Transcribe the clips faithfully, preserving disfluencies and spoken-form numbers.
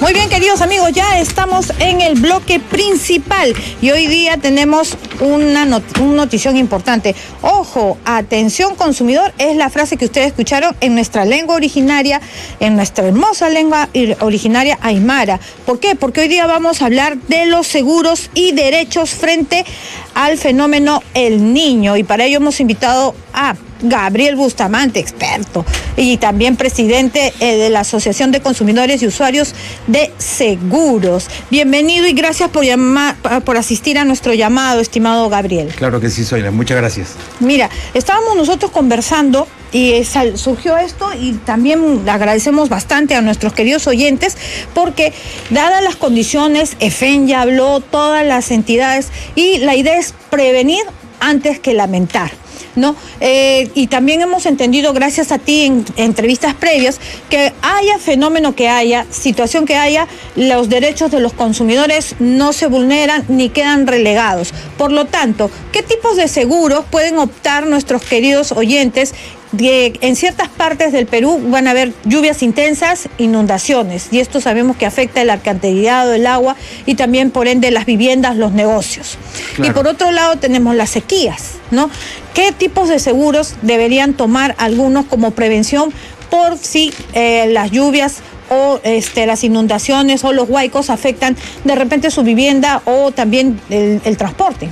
Muy bien, queridos amigos, ya estamos en el bloque principal y hoy día tenemos una not una notición importante. Ojo, atención consumidor, es la frase que ustedes escucharon en nuestra lengua originaria, en nuestra hermosa lengua originaria aymara. ¿Por qué? Porque hoy día vamos a hablar de los seguros y derechos frente al fenómeno El Niño, y para ello hemos invitado a Gabriel Bustamante, experto y también presidente eh, de la Asociación de Consumidores y Usuarios de Seguros. Bienvenido y gracias por, llamar, por asistir a nuestro llamado, estimado Gabriel. Claro que sí, Zoila, muchas gracias. Mira, estábamos nosotros conversando y sal, surgió esto, y también agradecemos bastante a nuestros queridos oyentes porque, dadas las condiciones, EFEN ya habló, todas las entidades, y la idea es prevenir antes que lamentar, ¿no? Eh, y también hemos entendido, gracias a ti en, en entrevistas previas, que haya fenómeno que haya, situación que haya, los derechos de los consumidores no se vulneran ni quedan relegados. Por lo tanto, ¿qué tipos de seguros pueden optar nuestros queridos oyentes? De, en ciertas partes del Perú van a haber lluvias intensas, inundaciones, y esto sabemos que afecta el alcantarillado, el agua y también por ende las viviendas, los negocios. Claro. Y por otro lado tenemos las sequías, ¿no? ¿Qué tipos de seguros deberían tomar algunos como prevención por si eh, las lluvias o este, las inundaciones o los huaicos afectan de repente su vivienda o también el, el transporte?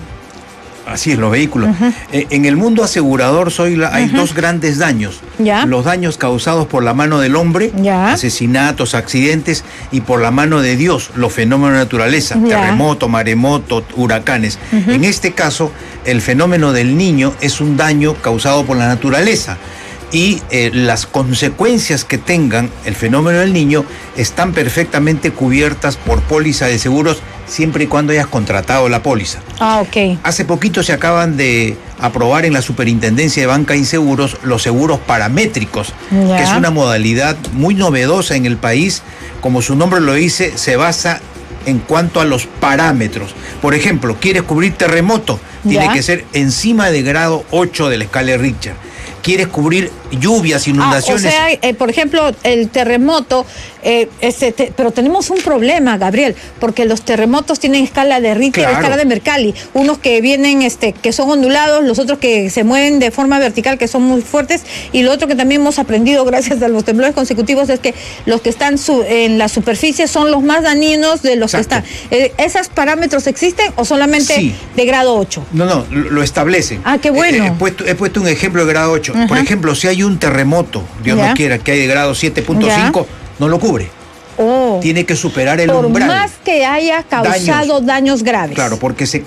Así es, los vehículos. Uh-huh. eh, en el mundo asegurador, Zoila, hay uh-huh. dos grandes daños. ¿Ya? Los daños causados por la mano del hombre, ¿ya? Asesinatos, accidentes, y por la mano de Dios, los fenómenos de naturaleza, ¿ya? Terremoto, maremoto, huracanes. Uh-huh. En este caso, el fenómeno del Niño es un daño causado por la naturaleza. Y eh, las consecuencias que tengan el fenómeno del Niño están perfectamente cubiertas por póliza de seguros, siempre y cuando hayas contratado la póliza. Ah, ok. Hace poquito se acaban de aprobar en la Superintendencia de Banca y Seguros los seguros paramétricos, ¿ya? Que es una modalidad muy novedosa en el país. Como su nombre lo dice, se basa en cuanto a los parámetros. Por ejemplo, ¿quieres cubrir terremoto? Tiene ¿ya? que ser encima de grado ocho de la escala de Richter. ¿Quieres cubrir lluvias, inundaciones? Ah, o sea, eh, por ejemplo, el terremoto, eh, este, te, pero tenemos un problema, Gabriel, porque los terremotos tienen escala de Richter, claro, escala de Mercalli, unos que vienen, este, que son ondulados, los otros que se mueven de forma vertical, que son muy fuertes, y lo otro que también hemos aprendido gracias a los temblores consecutivos es que los que están su, en la superficie son los más dañinos de los Exacto. que están. Eh, ¿Esos parámetros existen o solamente sí. de grado ocho? No, no, lo establecen. Ah, qué bueno. Eh, he, puesto, he puesto un ejemplo de grado ocho. Por ejemplo, si hay un terremoto, Dios ¿ya? no quiera, que hay de grado siete punto cinco, no lo cubre. Oh. Tiene que superar el Por umbral. Por más que haya causado daños, daños graves. Claro, porque se